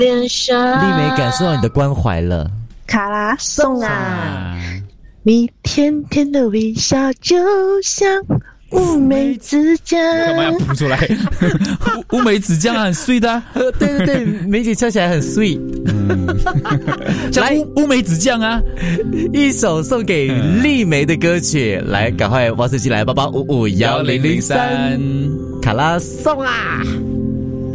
脸上。 丽梅感受到你的关怀了。 卡拉颂啊，你甜甜的微笑就像乌梅子酱。 干嘛要补出来？乌梅子酱很 sweet 的、啊。 对对对，梅姐唱起来很 sweet。 像乌梅子酱啊， 一首送给丽梅的歌曲，来，赶快挖手机来88551003，卡拉颂啊。